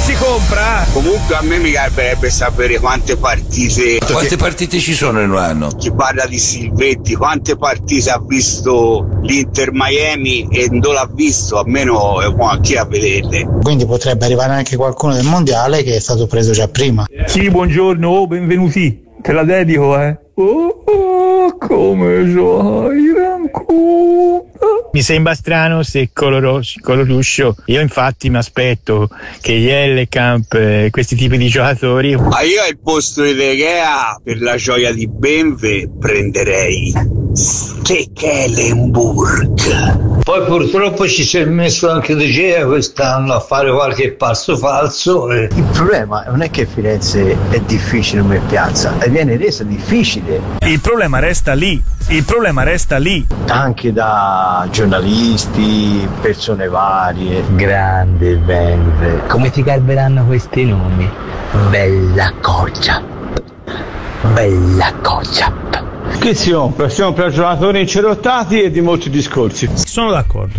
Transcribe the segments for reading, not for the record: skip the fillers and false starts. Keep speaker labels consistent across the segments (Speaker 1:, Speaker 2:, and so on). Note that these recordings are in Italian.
Speaker 1: si compra?
Speaker 2: Comunque a me mi piacerebbe sapere quante partite.
Speaker 3: Quante partite ci sono in un anno?
Speaker 2: Chi parla di Silvetti, quante partite ha visto l'Inter Miami e non l'ha visto, almeno chi a vederle.
Speaker 4: Quindi potrebbe arrivare anche qualcuno del mondiale che è stato preso già prima.
Speaker 5: Sì, buongiorno, benvenuti. Te la dedico, Oh, come sai, ancora.
Speaker 6: Mi sembra strano se Coloruscio. Io infatti mi aspetto che gli Hellekamp, questi tipi di giocatori.
Speaker 2: Ma io al posto di De Gea, per la gioia di Benve, prenderei Stekelenburg.
Speaker 7: Poi purtroppo ci si è messo anche De Gea quest'anno a fare qualche passo falso.
Speaker 8: Il problema non è che Firenze è difficile come piazza, e viene resa difficile.
Speaker 1: Il problema resta lì.
Speaker 8: Anche da giornalisti, persone varie.
Speaker 9: Grande Benve. Come ti calveranno questi nomi? Bella coccia.
Speaker 5: Che si compra? Si compra giocatori incerottati e di molti discorsi.
Speaker 1: Sono d'accordo.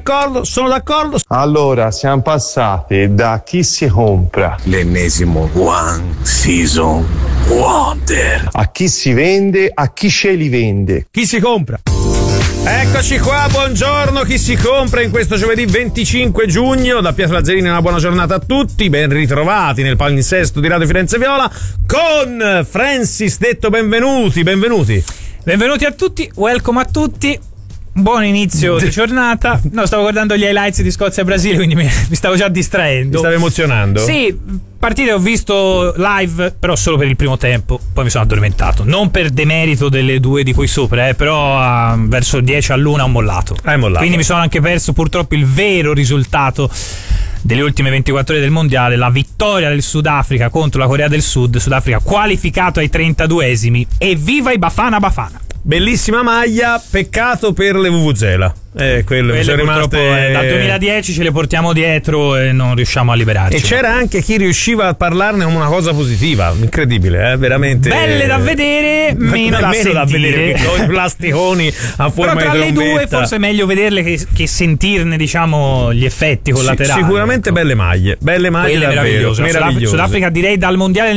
Speaker 10: Allora, siamo passati da chi si compra,
Speaker 3: L'ennesimo One Season Wonder,
Speaker 10: a chi si vende, a chi ce li vende.
Speaker 1: Chi si compra? Eccoci qua, buongiorno, chi si compra in questo giovedì 25 giugno. Da Pietro Lazzarini una buona giornata a tutti, ben ritrovati nel palinsesto di Radio Firenze Viola con Francis, detto benvenuti.
Speaker 11: Benvenuti a tutti, welcome a tutti. Buon inizio di giornata. No, stavo guardando gli highlights di Scozia-Brasile, quindi mi stavo già distraendo.
Speaker 1: Mi stavi emozionando?
Speaker 11: Sì, partite ho visto live, però solo per il primo tempo, poi mi sono addormentato. Non per demerito delle due di qui sopra, però verso 10 all'1 ho mollato.
Speaker 1: Hai mollato.
Speaker 11: Quindi mi sono anche perso purtroppo il vero risultato delle ultime 24 ore del mondiale, la vittoria del Sudafrica contro la Corea del Sud. Sudafrica qualificato ai 32esimi. Evviva i Bafana Bafana!
Speaker 1: Bellissima maglia, peccato per le Vuvuzela. Quelle sono rimaste
Speaker 11: dal 2010 ce le portiamo dietro e non riusciamo a liberarci.
Speaker 1: E c'era anche chi riusciva a parlarne come una cosa positiva, incredibile, veramente.
Speaker 11: Belle da vedere, meno da sentire.
Speaker 1: Con i plasticoni a forma
Speaker 11: però
Speaker 1: di trombetta.
Speaker 11: Tra le due forse è meglio vederle che sentirne, diciamo, gli effetti collaterali.
Speaker 1: Sicuramente ecco. Belle maglie davvero meravigliose.
Speaker 11: Sudafrica direi dal mondiale del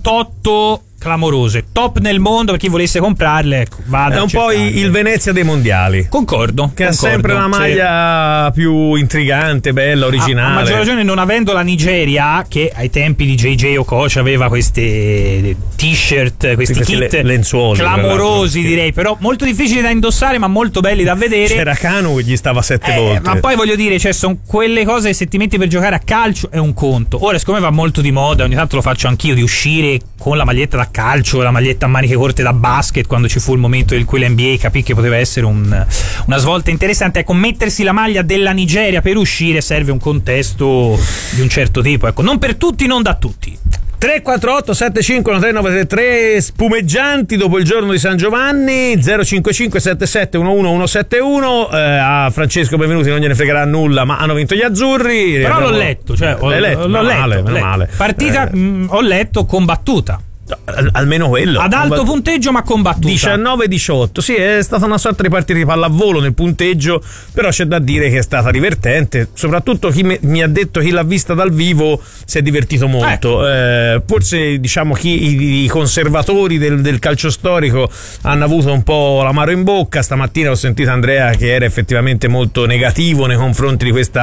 Speaker 11: 98 clamorose, top nel mondo per chi volesse comprarle, ecco, vada.
Speaker 1: È un po' il Venezia dei mondiali.
Speaker 11: Concordo.
Speaker 1: Ha sempre una maglia più intrigante, bella, originale.
Speaker 11: A maggior ragione non avendo la Nigeria, che ai tempi di JJ Okocha aveva queste t-shirt, questi kit
Speaker 1: lenzuoli
Speaker 11: clamorosi, direi, però molto difficili da indossare ma molto belli da vedere.
Speaker 1: C'era Kanu che gli stava 7 volte.
Speaker 11: Ma poi voglio dire, cioè, sono quelle cose, se ti metti per giocare a calcio è un conto. Ora, siccome va molto di moda, ogni tanto lo faccio anch'io, di uscire con la maglietta da calcio, la maglietta a maniche corte da basket, quando ci fu il momento in cui l'NBA capì che poteva essere una svolta interessante. Ecco, mettersi la maglia della Nigeria per uscire serve un contesto di un certo tipo, ecco, non per tutti, non da tutti.
Speaker 1: 348 75 933 spumeggianti dopo il giorno di San Giovanni. 055 77 11 171. A Francesco benvenuti, non gliene fregherà nulla, ma hanno vinto gli azzurri.
Speaker 11: Però l'ho letto, cioè l'ho letto.
Speaker 1: Male.
Speaker 11: Partita ho letto combattuta.
Speaker 1: Almeno quello
Speaker 11: ad alto punteggio ma combattuta.
Speaker 1: 19-18. Sì, è stata una sorta di partita di pallavolo nel punteggio, però c'è da dire che è stata divertente. Soprattutto chi mi ha detto, chi l'ha vista dal vivo si è divertito molto. Forse diciamo i conservatori del calcio storico hanno avuto un po' l'amaro in bocca. Stamattina ho sentito Andrea che era effettivamente molto negativo nei confronti di questa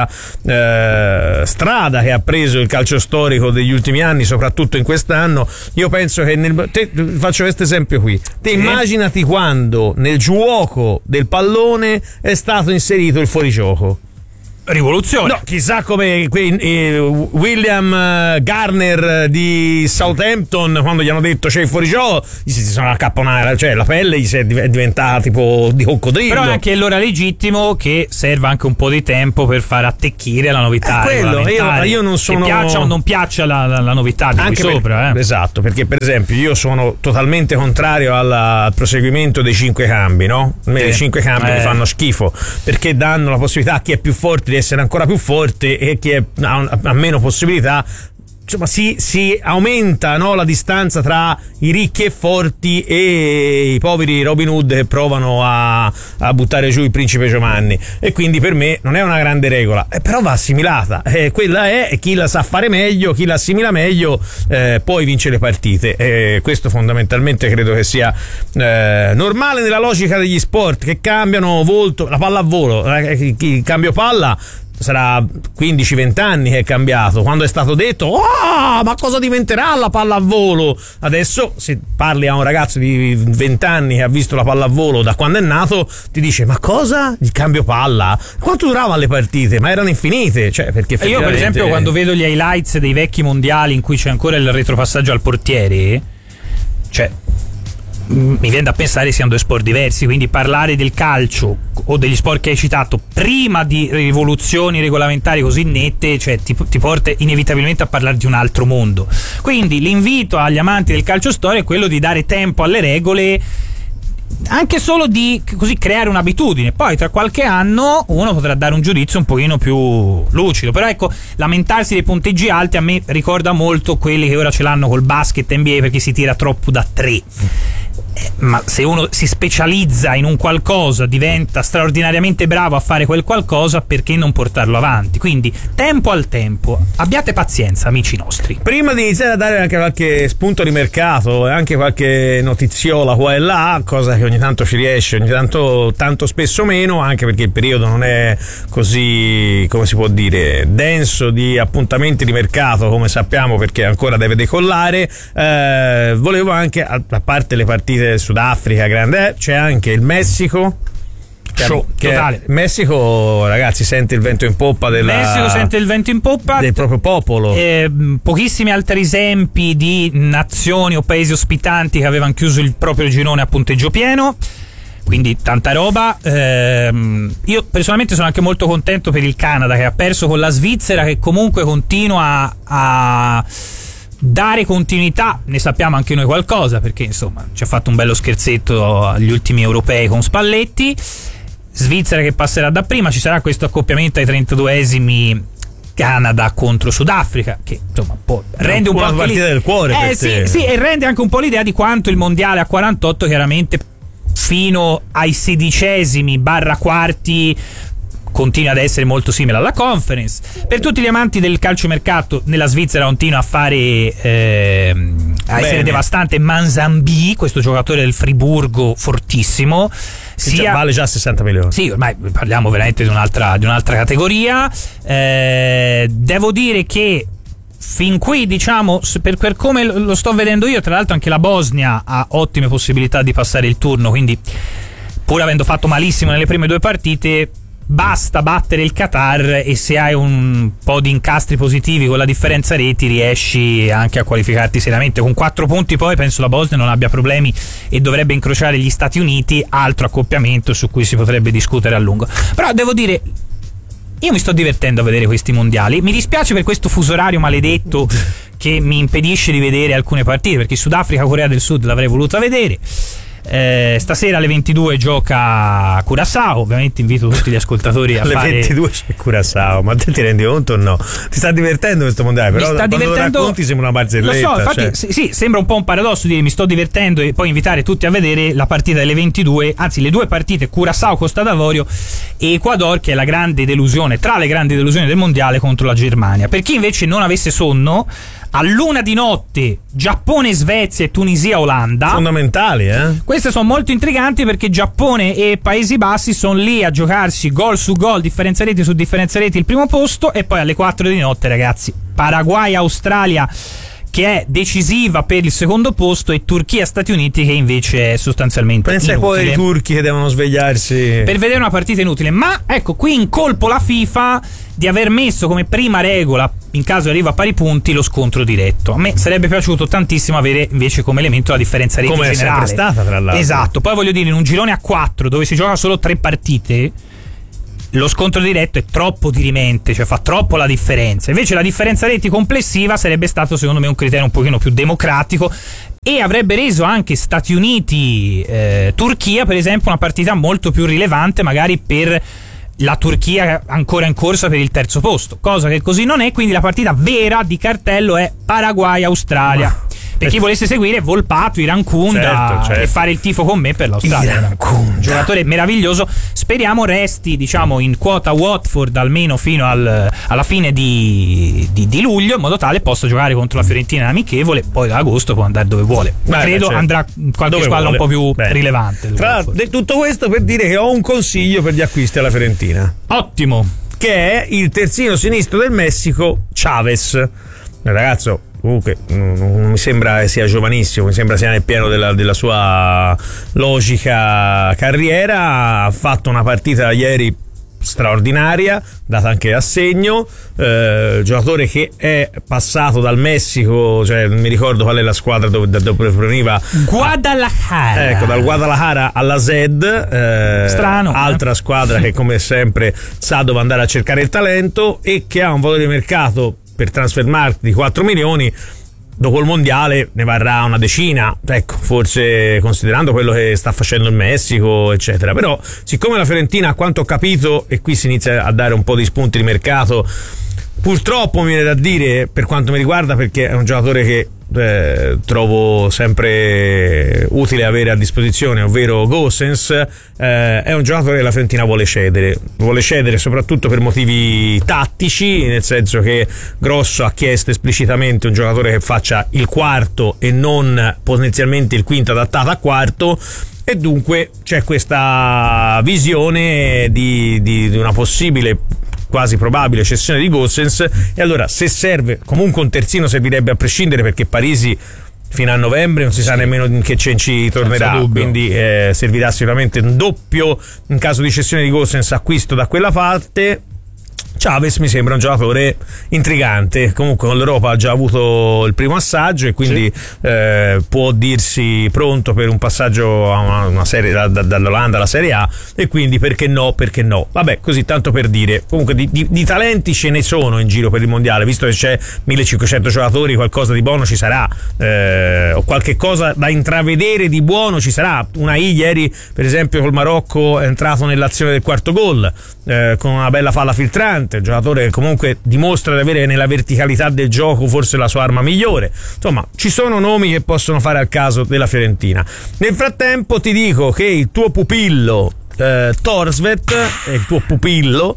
Speaker 1: strada che ha preso il calcio storico degli ultimi anni, soprattutto in quest'anno. Io penso che faccio questo esempio qui. Immaginati quando nel giuoco del pallone è stato inserito il fuorigioco.
Speaker 11: Rivoluzione.
Speaker 1: No, chissà come William Garner di Southampton, quando gli hanno detto c'è il fuorigioco, gli si sono accapponati, cioè la pelle gli è diventata tipo di coccodrillo.
Speaker 11: Però è anche allora legittimo che serva anche un po' di tempo per far attecchire la novità.
Speaker 1: Quello, io non sono,
Speaker 11: che piaccia o non piaccia la novità di
Speaker 1: anche
Speaker 11: qui sopra.
Speaker 1: Esatto, perché per esempio io sono totalmente contrario al proseguimento dei 5 cambi, no? I 5 cambi mi fanno schifo, perché danno la possibilità a chi è più forte di essere ancora più forte e chi ha meno possibilità insomma si aumenta, no, la distanza tra i ricchi e forti e i poveri Robin Hood che provano a buttare giù il principe Giovanni, e quindi per me non è una grande regola, però va assimilata, quella è chi la sa fare meglio, chi la assimila meglio poi vince le partite, questo fondamentalmente credo che sia normale nella logica degli sport che cambiano volto. La pallavolo, il cambio palla sarà 15-20 anni che è cambiato, quando è stato detto ma cosa diventerà la pallavolo. Adesso se parli a un ragazzo di 20 anni che ha visto la pallavolo da quando è nato, ti dice ma cosa? Il cambio palla? Quanto duravano le partite? Ma erano infinite, cioè, perché
Speaker 11: io per esempio quando vedo gli highlights dei vecchi mondiali in cui c'è ancora il retropassaggio al portiere, cioè mi viene da pensare siano due sport diversi, quindi parlare del calcio o degli sport che hai citato prima di rivoluzioni regolamentari così nette, cioè ti porta inevitabilmente a parlare di un altro mondo. Quindi l'invito agli amanti del calcio storia è quello di dare tempo alle regole, anche solo di così creare un'abitudine. Poi tra qualche anno uno potrà dare un giudizio un pochino più lucido. Però ecco, lamentarsi dei punteggi alti a me ricorda molto quelli che ora ce l'hanno col basket NBA, perché si tira troppo da 3. Ma se uno si specializza in un qualcosa, diventa straordinariamente bravo a fare quel qualcosa, perché non portarlo avanti? Quindi tempo al tempo, abbiate pazienza, amici nostri.
Speaker 1: Prima di iniziare a dare anche qualche spunto di mercato e anche qualche notiziola qua e là, cosa che ogni tanto ci riesce, ogni tanto spesso meno, anche perché il periodo non è così, come si può dire, denso di appuntamenti di mercato come sappiamo, perché ancora deve decollare. Volevo anche, a parte le partite del Sudafrica grande, c'è anche il Messico.
Speaker 11: Totale.
Speaker 1: Messico, ragazzi, sente il vento in poppa
Speaker 11: Messico sente il vento in poppa
Speaker 1: del proprio popolo.
Speaker 11: Pochissimi altri esempi di nazioni o paesi ospitanti che avevano chiuso il proprio girone a punteggio pieno, quindi tanta roba. Io personalmente sono anche molto contento per il Canada, che ha perso con la Svizzera, che comunque continua a dare continuità. Ne sappiamo anche noi qualcosa, perché insomma ci ha fatto un bello scherzetto agli ultimi europei con Spalletti. Svizzera che passerà da prima, ci sarà questo accoppiamento ai 32esimi Canada contro Sudafrica, che insomma rende un po' la partita del cuore per te. Sì, e rende anche un po' l'idea di quanto il mondiale a 48 chiaramente fino ai 16esimi/quarti continua ad essere molto simile alla Conference. Per tutti gli amanti del calciomercato, nella Svizzera continua a fare a essere devastante Manzambi, questo giocatore del Friburgo fortissimo,
Speaker 1: vale già 60 milioni.
Speaker 11: Sì, ormai parliamo veramente di un'altra categoria. Devo dire che fin qui, diciamo, per come lo sto vedendo io, tra l'altro anche la Bosnia ha ottime possibilità di passare il turno, quindi pur avendo fatto malissimo nelle prime 2 partite basta battere il Qatar e se hai un po' di incastri positivi con la differenza reti riesci anche a qualificarti seriamente. Con 4 punti poi penso la Bosnia non abbia problemi e dovrebbe incrociare gli Stati Uniti, altro accoppiamento su cui si potrebbe discutere a lungo. Però devo dire, io mi sto divertendo a vedere questi mondiali. Mi dispiace per questo fuso orario maledetto che mi impedisce di vedere alcune partite, perché Sudafrica Corea del Sud l'avrei voluta vedere. Stasera alle 22 gioca Curaçao. Ovviamente invito tutti gli ascoltatori a
Speaker 1: alle
Speaker 11: fare
Speaker 1: 22 c'è Curaçao, ma te ti rendi conto o no? Ti sta divertendo questo mondiale? Però quando lo racconti sembra una barzelletta.
Speaker 11: Lo so, infatti, sì, sembra un po' un paradosso dire mi sto divertendo e poi invitare tutti a vedere la partita delle 22, anzi le 2 partite, Curaçao Costa d'Avorio e Ecuador, che è la grande delusione, tra le grandi delusioni del mondiale, contro la Germania. Per chi invece non avesse sonno, all'1 di notte Giappone, Svezia e Tunisia, Olanda.
Speaker 1: Fondamentali,
Speaker 11: Queste sono molto intriganti, perché Giappone e Paesi Bassi sono lì a giocarsi gol su gol, differenza reti su differenza reti il primo posto. E poi alle 4 di notte, ragazzi, Paraguay, Australia, che è decisiva per il secondo posto, e Turchia, Stati Uniti, che invece è sostanzialmente
Speaker 1: pensa
Speaker 11: inutile.
Speaker 1: Poi ai turchi che devono svegliarsi
Speaker 11: per vedere una partita inutile. Ma ecco, qui incolpo la FIFA di aver messo come prima regola, in caso arriva a pari punti, lo scontro diretto. A me sarebbe piaciuto tantissimo avere invece come elemento la differenza reti
Speaker 1: come
Speaker 11: generale.
Speaker 1: Come è sempre stata, tra l'altro.
Speaker 11: Esatto. Poi voglio dire, in un girone a 4 dove si gioca solo 3 partite, lo scontro diretto è troppo dirimente, cioè fa troppo la differenza. Invece la differenza reti complessiva sarebbe stato, secondo me, un criterio un pochino più democratico e avrebbe reso anche Stati Uniti Turchia, per esempio, una partita molto più rilevante, magari per la Turchia ancora in corsa per il terzo posto, cosa che così non è, quindi la partita vera di cartello è Paraguay-Australia. Per chi volesse seguire Volpato, Irankunda, certo. E fare il tifo con me per l'Australia. Un giocatore meraviglioso. Speriamo resti, diciamo, in quota Watford almeno fino alla fine di luglio, in modo tale possa giocare contro la Fiorentina in amichevole. Poi da agosto può andare dove vuole. Credo andrà in qualche squadra un po' più rilevante.
Speaker 1: Tra tutto questo per dire che ho un consiglio per gli acquisti alla Fiorentina.
Speaker 11: Ottimo.
Speaker 1: Che è il terzino sinistro del Messico, Chavez. Il ragazzo comunque non mi sembra sia giovanissimo, mi sembra sia nel pieno della sua logica carriera. Ha fatto una partita ieri straordinaria, data anche a segno, giocatore che è passato dal Messico, cioè non mi ricordo qual è la squadra dove veniva,
Speaker 11: Guadalajara,
Speaker 1: ecco, dal Guadalajara alla Zed,
Speaker 11: strano,
Speaker 1: altra squadra che come sempre sa dove andare a cercare il talento e che ha un valore di mercato per Transfermarkt di 4 milioni. Dopo il mondiale ne varrà una decina, ecco, forse considerando quello che sta facendo il Messico, eccetera. Però siccome la Fiorentina, a quanto ho capito, e qui si inizia a dare un po' di spunti di mercato, purtroppo mi viene da dire, per quanto mi riguarda, perché è un giocatore che trovo sempre utile avere a disposizione, ovvero Gosens, è un giocatore che la Fiorentina vuole cedere soprattutto per motivi tattici, nel senso che Grosso ha chiesto esplicitamente un giocatore che faccia il quarto e non potenzialmente il quinto adattato a quarto, e dunque c'è questa visione di una possibile, quasi probabile cessione di Gosens. E allora, se serve comunque un terzino, servirebbe a prescindere, perché Parisi fino a novembre non si sa nemmeno in che Cenci tornerà, quindi servirà sicuramente un doppio in caso di cessione di Gosens, acquisto da quella parte. Chavez mi sembra un giocatore intrigante, comunque con l'Europa ha già avuto il primo assaggio e quindi può dirsi pronto per un passaggio a una serie dall'Olanda alla Serie A, e quindi perché no, vabbè, così tanto per dire. Comunque di talenti ce ne sono in giro per il mondiale, visto che c'è 1500 giocatori, qualcosa di buono ci sarà, o qualche cosa da intravedere di buono ci sarà. Unai ieri per esempio col Marocco è entrato nell'azione del quarto gol con una bella palla filtrante, un giocatore che comunque dimostra di avere nella verticalità del gioco forse la sua arma migliore. Insomma, ci sono nomi che possono fare al caso della Fiorentina. Nel frattempo ti dico che il tuo pupillo Thorstvedt, il tuo pupillo,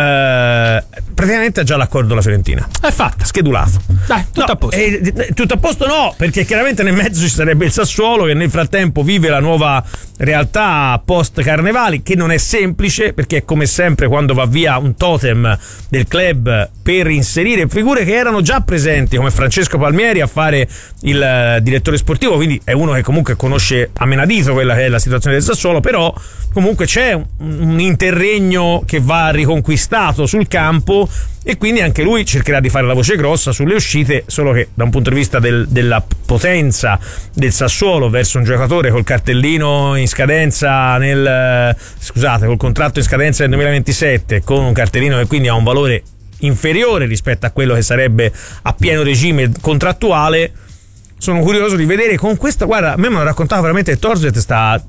Speaker 1: praticamente ha già l'accordo con la Fiorentina, è fatta, schedulato.
Speaker 11: Dai, tutto a posto.
Speaker 1: Tutto a posto no, perché chiaramente nel mezzo ci sarebbe il Sassuolo, che nel frattempo vive la nuova realtà post carnevali, che non è semplice, perché come sempre quando va via un totem del club per inserire figure che erano già presenti come Francesco Palmieri a fare il direttore sportivo, quindi è uno che comunque conosce a menadito quella che è la situazione del Sassuolo, però comunque c'è un interregno che va riconquistato sul campo, e quindi anche lui cercherà di fare la voce grossa sulle uscite, solo che da un punto di vista della potenza del Sassuolo verso un giocatore col cartellino in scadenza col contratto in scadenza nel 2027, con un cartellino che quindi ha un valore inferiore rispetto a quello che sarebbe a pieno regime contrattuale. Sono curioso di vedere con questa, guarda, a me mi hanno raccontato veramente che Thorstvedt sta,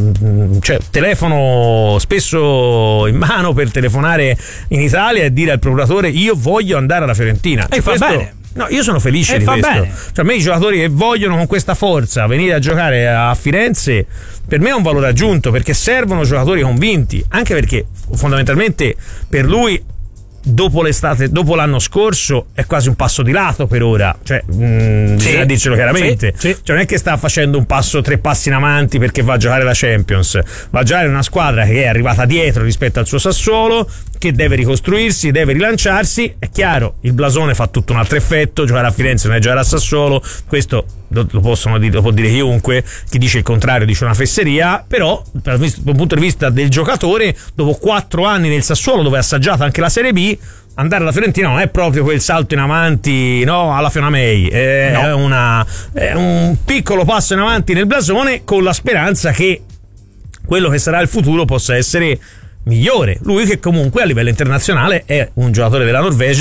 Speaker 1: telefono spesso in mano per telefonare in Italia e dire al procuratore: io voglio andare alla Fiorentina.
Speaker 11: E fa bene.
Speaker 1: No, io sono felice di questo. Bene. Cioè, a me i giocatori che vogliono con questa forza venire a giocare a Firenze, per me è un valore aggiunto, perché servono giocatori convinti, anche perché fondamentalmente per lui dopo l'estate, dopo l'anno scorso, è quasi un passo di lato per ora, cioè bisogna dircelo chiaramente, sì. Cioè non è che sta facendo un passo, 3 passi in avanti perché va a giocare la Champions, va a giocare una squadra che è arrivata dietro rispetto al suo Sassuolo, che deve ricostruirsi, deve rilanciarsi. È chiaro, il blasone fa tutto un altro effetto, giocare a Firenze non è giocare a Sassuolo, questo lo può dire chiunque, chi dice il contrario dice una fesseria, però dal punto di vista del giocatore, dopo 4 anni nel Sassuolo dove ha assaggiato anche la Serie B, andare alla Fiorentina non è proprio quel salto in avanti, no, alla Fionamei, è un piccolo passo in avanti nel blasone, con la speranza che quello che sarà il futuro possa essere migliore. Lui che comunque a livello internazionale è un giocatore della Norvegia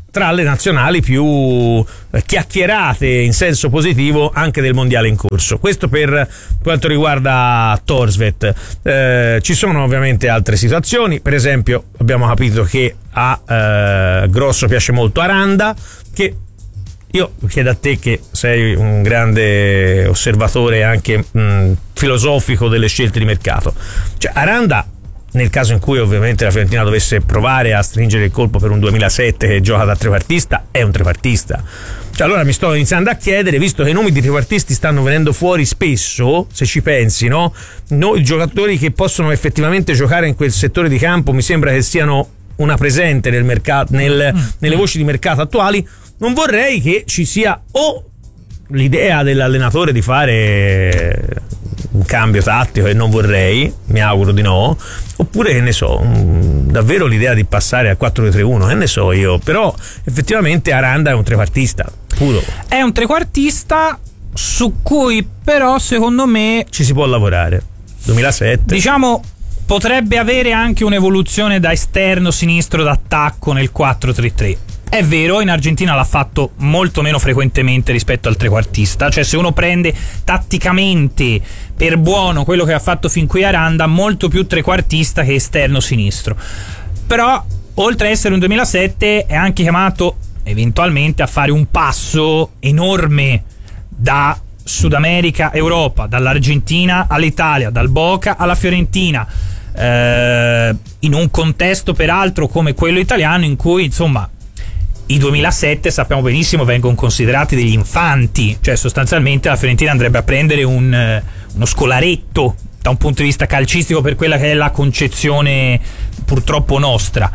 Speaker 1: tra le nazionali più chiacchierate in senso positivo anche del mondiale in corso. Questo per quanto riguarda Thorstvedt. Ci sono ovviamente altre situazioni, per esempio abbiamo capito che a Grosso piace molto Aranda, che io chiedo a te, che sei un grande osservatore anche filosofico delle scelte di mercato, cioè Aranda, nel caso in cui ovviamente la Fiorentina dovesse provare a stringere il colpo per un 2007 che gioca da trequartista, è un trequartista. Cioè, allora mi sto iniziando a chiedere, visto che i nomi di trequartisti stanno venendo fuori spesso, se ci pensi, no? I giocatori che possono effettivamente giocare in quel settore di campo mi sembra che siano una presente nel mercato, nelle voci di mercato attuali. Non vorrei che ci sia o l'idea dell'allenatore di fare un cambio tattico, e non vorrei, mi auguro di no, oppure che ne so, davvero l'idea di passare al 4-3-1, che ne so io. Però effettivamente Aranda è un trequartista puro,
Speaker 11: è un trequartista su cui però secondo me
Speaker 1: ci si può lavorare. 2007,
Speaker 11: diciamo, potrebbe avere anche un'evoluzione da esterno sinistro d'attacco nel 4-3-3. È vero, in Argentina l'ha fatto molto meno frequentemente rispetto al trequartista, cioè se uno prende tatticamente per buono quello che ha fatto fin qui Aranda, molto più trequartista che esterno sinistro. Però oltre a essere un 2007 è anche chiamato eventualmente a fare un passo enorme da Sud America Europa, dall'Argentina all'Italia, dal Boca alla Fiorentina, in un contesto peraltro come quello italiano in cui insomma i 2007 sappiamo benissimo vengono considerati degli infanti, cioè sostanzialmente la Fiorentina andrebbe a prendere uno scolaretto da un punto di vista calcistico per quella che è la concezione purtroppo nostra.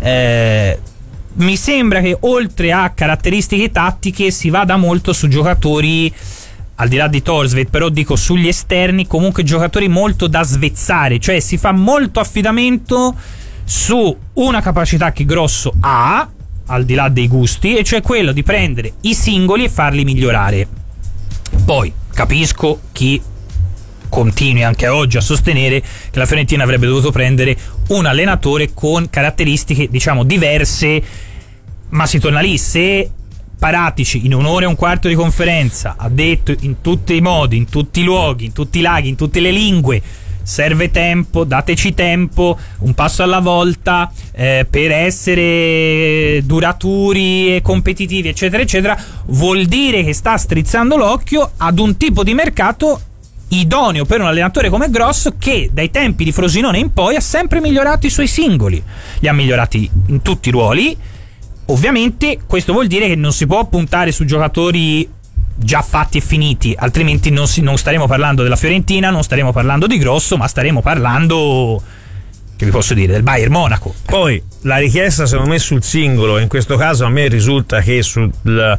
Speaker 11: Mi sembra che oltre a caratteristiche tattiche si vada molto su giocatori, al di là di Thorstvedt, però dico sugli esterni, comunque giocatori molto da svezzare, cioè si fa molto affidamento su una capacità che Grosso ha, al di là dei gusti, e cioè quello di prendere i singoli e farli migliorare. Poi capisco chi continui anche oggi a sostenere che la Fiorentina avrebbe dovuto prendere un allenatore con caratteristiche diciamo diverse, ma si torna lì. Se Paratici in un'ora e un quarto di conferenza ha detto in tutti i modi, in tutti i luoghi, in tutti i laghi, in tutte le lingue: serve tempo, dateci tempo, un passo alla volta, per essere duraturi e competitivi, eccetera eccetera, vuol dire che sta strizzando l'occhio ad un tipo di mercato idoneo per un allenatore come Grosso, che dai tempi di Frosinone in poi ha sempre migliorato i suoi singoli, li ha migliorati in tutti i ruoli. Ovviamente questo vuol dire che non si può puntare su giocatori già fatti e finiti, altrimenti non staremo parlando della Fiorentina, non staremo parlando di Grosso, ma staremo parlando, che vi posso dire, del Bayern Monaco.
Speaker 1: Poi la richiesta secondo me sul singolo, in questo caso a me risulta che sul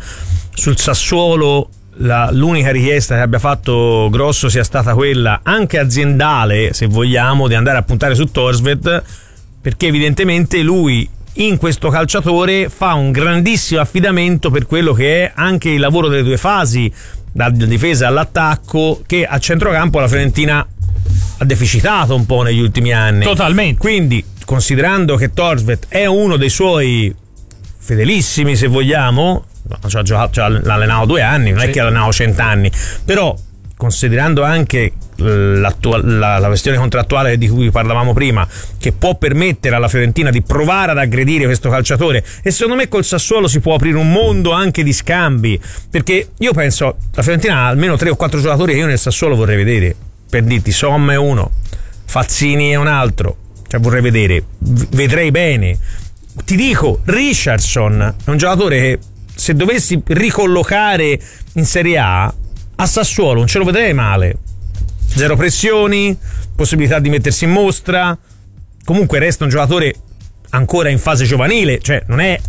Speaker 1: Sassuolo l'unica richiesta che abbia fatto Grosso sia stata quella, anche aziendale se vogliamo, di andare a puntare su Thorstvedt, perché evidentemente lui in questo calciatore fa un grandissimo affidamento per quello che è anche il lavoro delle due fasi, dalla difesa all'attacco, che a centrocampo la Fiorentina ha deficitato un po' negli ultimi anni.
Speaker 11: Totalmente.
Speaker 1: Quindi, considerando che Thorstvedt è uno dei suoi fedelissimi, se vogliamo, l'ha allenato 2 anni, non è che l'ha allenato 100 anni, però considerando anche la questione contrattuale di cui parlavamo prima, che può permettere alla Fiorentina di provare ad aggredire questo calciatore, e secondo me col Sassuolo si può aprire un mondo anche di scambi, perché io penso la Fiorentina ha almeno 3 o 4 giocatori che io nel Sassuolo vorrei vedere, per dirti, Somma è uno, Fazzini è un altro, cioè vorrei vedere, vedrei bene. Ti dico, Richardson è un giocatore che se dovessi ricollocare in Serie A Sassuolo non ce lo vedrei male. 0 pressioni, possibilità di mettersi in mostra, comunque resta un giocatore ancora in fase giovanile, cioè non è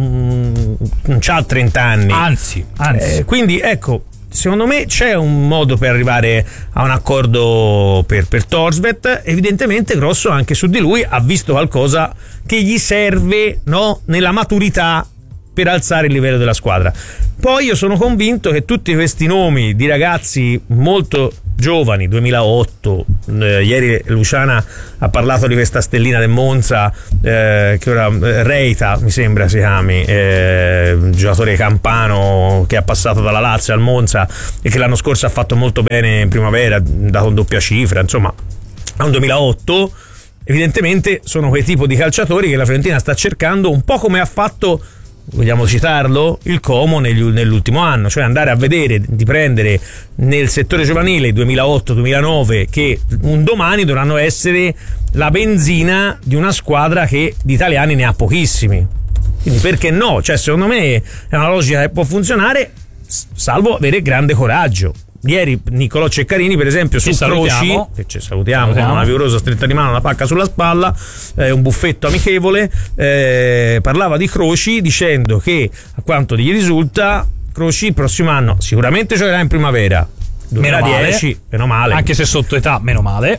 Speaker 1: non c'ha 30 anni,
Speaker 11: anzi.
Speaker 1: Quindi ecco, secondo me c'è un modo per arrivare a un accordo per Thorstvedt. Evidentemente Grosso anche su di lui ha visto qualcosa che gli serve, no, nella maturità per alzare il livello della squadra. Poi io sono convinto che tutti questi nomi di ragazzi molto giovani, 2008. Ieri Luciana ha parlato di questa stellina del Monza, che ora Reita mi sembra si chiami, giocatore campano che ha passato dalla Lazio al Monza e che l'anno scorso ha fatto molto bene in primavera, dato un doppia cifra, insomma, a un 2008. Evidentemente sono quei tipo di calciatori che la Fiorentina sta cercando, un po' come ha fatto, vogliamo citarlo, il Como nell'ultimo anno, cioè andare a vedere, di prendere nel settore giovanile 2008-2009 che un domani dovranno essere la benzina di una squadra che di italiani ne ha pochissimi. Quindi perché no? Cioè, secondo me è una logica che può funzionare, salvo avere grande coraggio. Ieri Niccolò Ceccarini, per esempio, su Croci, che ci salutiamo con una vigorosa stretta di mano, una pacca sulla spalla, un buffetto amichevole, parlava di Croci dicendo che, a quanto gli risulta, Croci il prossimo anno sicuramente giocherà in primavera, 2010, meno male,
Speaker 11: anche se sotto età, meno male,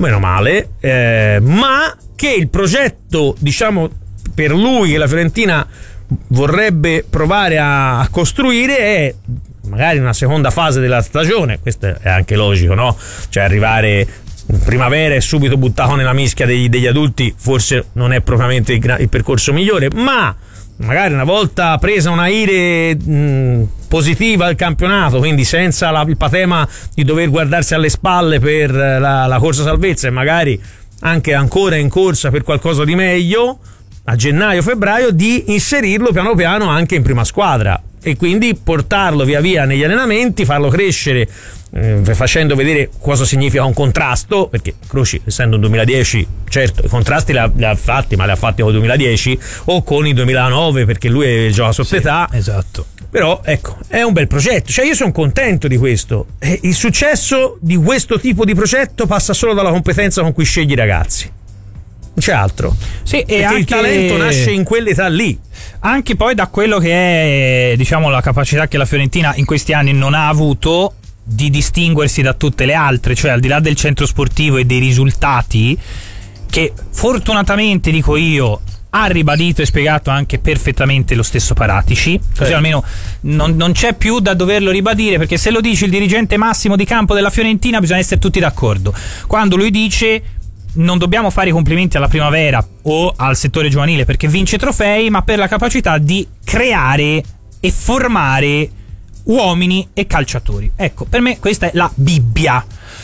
Speaker 1: ma che il progetto, diciamo, per lui, che la Fiorentina vorrebbe provare a costruire, è magari una seconda fase della stagione. Questo è anche logico, no? Cioè arrivare in primavera e subito buttato nella mischia degli adulti forse non è propriamente il percorso migliore, ma magari una volta presa una ire positiva al campionato, quindi senza il patema di dover guardarsi alle spalle per la corsa salvezza, e magari anche ancora in corsa per qualcosa di meglio, a gennaio-febbraio di inserirlo piano piano anche in prima squadra e quindi portarlo via via negli allenamenti, farlo crescere, facendo vedere cosa significa un contrasto, perché Croci, essendo un 2010, certo i contrasti li ha fatti, ma li ha fatti con il 2010 o con il 2009, perché lui gioca sotto età.
Speaker 11: Esatto. Però
Speaker 1: ecco, è un bel progetto, cioè io sono contento di questo. Il successo di questo tipo di progetto passa solo dalla competenza con cui scegli i ragazzi, non c'è altro.
Speaker 11: Sì,
Speaker 1: perché
Speaker 11: e anche
Speaker 1: il talento nasce in quell'età lì.
Speaker 11: Anche poi da quello che è, diciamo, la capacità che la Fiorentina in questi anni non ha avuto di distinguersi da tutte le altre, cioè al di là del centro sportivo e dei risultati, che fortunatamente, dico io, ha ribadito e spiegato anche perfettamente lo stesso Paratici, così almeno non c'è più da doverlo ribadire, perché se lo dice il dirigente massimo di campo della Fiorentina bisogna essere tutti d'accordo. Quando lui dice non dobbiamo fare i complimenti alla primavera o al settore giovanile perché vince trofei, ma per la capacità di creare e formare uomini e calciatori. Ecco, per me questa è la Bibbia,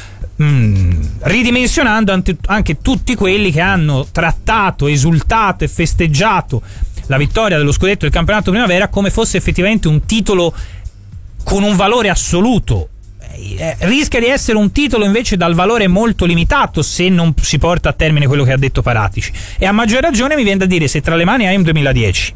Speaker 11: ridimensionando anche tutti quelli che hanno trattato, esultato e festeggiato la vittoria dello scudetto del campionato primavera come fosse effettivamente un titolo con un valore assoluto. Rischia di essere un titolo invece dal valore molto limitato se non si porta a termine quello che ha detto Paratici, e a maggior ragione mi viene da dire, se tra le mani hai un 2010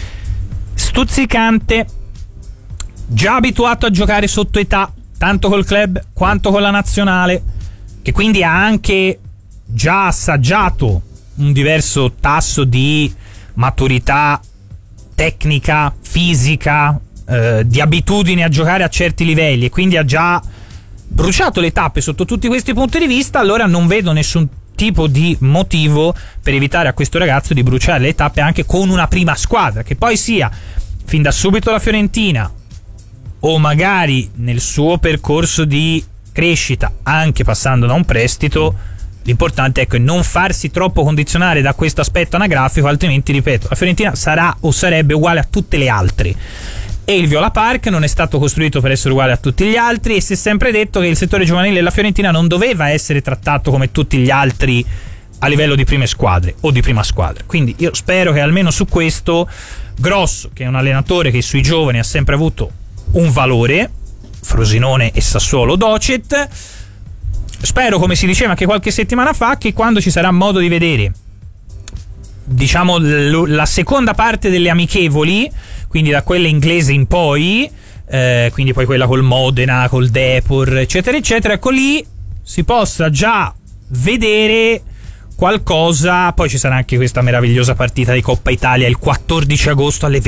Speaker 11: stuzzicante, già abituato a giocare sotto età tanto col club quanto con la nazionale, che quindi ha anche già assaggiato un diverso tasso di maturità tecnica, fisica, di abitudine a giocare a certi livelli, e quindi ha già bruciato le tappe sotto tutti questi punti di vista, allora non vedo nessun tipo di motivo per evitare a questo ragazzo di bruciare le tappe anche con una prima squadra, che poi sia fin da subito la Fiorentina o magari nel suo percorso di crescita anche passando da un prestito. L'importante, ecco, è non farsi troppo condizionare da questo aspetto anagrafico, altrimenti, ripeto, la Fiorentina sarà o sarebbe uguale a tutte le altre. E il Viola Park non è stato costruito per essere uguale a tutti gli altri, e si è sempre detto che il settore giovanile della Fiorentina non doveva essere trattato come tutti gli altri a livello di prime squadre o di prima squadra. Quindi io spero che almeno su questo Grosso, che è un allenatore che sui giovani ha sempre avuto un valore, Frosinone e Sassuolo Docet, spero, come si diceva anche qualche settimana fa, che quando ci sarà modo di vedere, diciamo, la seconda parte delle amichevoli, quindi da quella inglese in poi, quindi poi quella col Modena, col Depor, eccetera eccetera, ecco, lì si possa già vedere qualcosa. Poi ci sarà anche questa meravigliosa partita di Coppa Italia il 14 agosto alle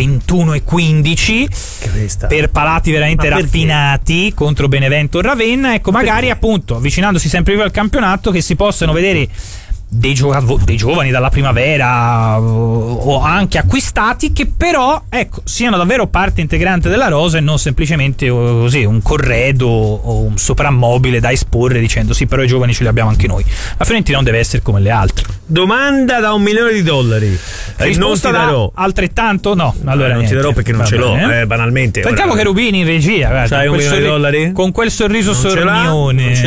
Speaker 11: 21:15 per palati veramente raffinati contro Benevento Ravenna. Ecco, magari appunto avvicinandosi sempre più al campionato, che si possano vedere dei giovani dalla primavera o anche acquistati, che però ecco siano davvero parte integrante della rosa e non semplicemente così un corredo o un soprammobile da esporre dicendo sì, però i giovani ce li abbiamo anche noi. La Fiorentina non deve essere come le altre.
Speaker 1: Domanda da $1 milione. Non ti darò
Speaker 11: altrettanto? No, allora
Speaker 1: non ti darò perché non ce l'ho, banalmente.
Speaker 11: Pensavo che Rubini in regia, guarda,
Speaker 1: c'hai $1 milione?
Speaker 11: con quel sorriso
Speaker 1: non
Speaker 11: sornione.